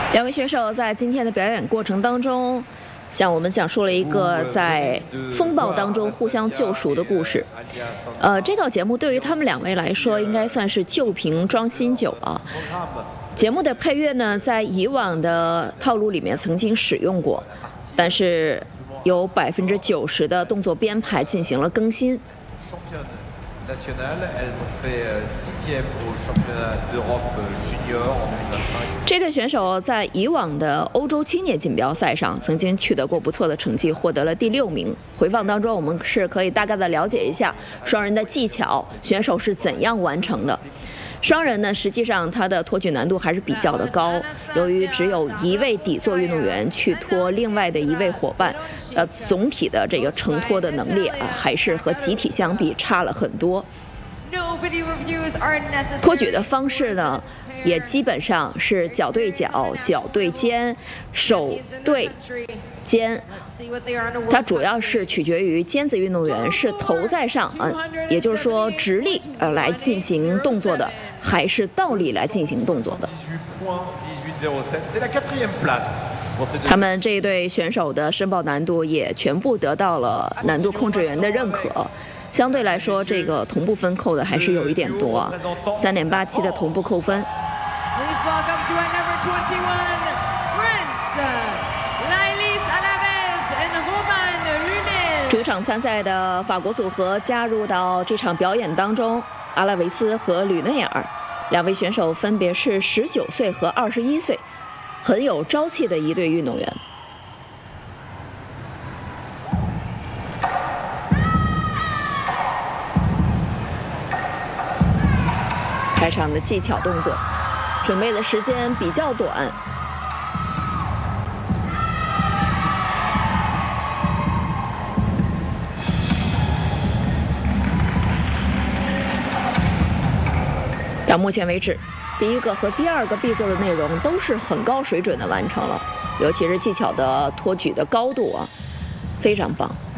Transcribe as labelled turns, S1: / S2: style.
S1: 两位选手在今天的表演过程当中，向我们讲述了一个在风暴当中互相救赎的故事。这套节目对于他们两位来说，应该算是旧瓶装新酒啊。节目的配乐呢，在以往的套路里面曾经使用过，但是有90%的动作编排进行了更新。这对选手在以往的欧洲青年锦标赛上曾经取得过不错的成绩，获得了第6名。回放当中，我们是可以大概的了解一下双人的技巧，选手是怎样完成的。双人呢，实际上它的托举难度还是比较的高，由于只有一位底座运动员去托另外的一位伙伴，总体的这个承托的能力还是和集体相比差了很多。托举的方式呢，也基本上是脚对脚、脚对肩、手对肩，它主要是取决于尖子运动员是头在上也就是说直立来进行动作的，还是倒立来进行动作的。他们这一对选手的申报难度也全部得到了难度控制员的认可。相对来说，这个同步分扣的还是有一点多啊，3.87的同步扣分。主场参赛的法国组合加入到这场表演当中，阿拉维斯和吕内尔两位选手分别是19岁和21岁，很有朝气的一对运动员。开场的技巧动作，准备的时间比较短。到目前为止，第一个和第二个必做的内容都是很高水准的完成了，尤其是技巧的托举的高度非常棒。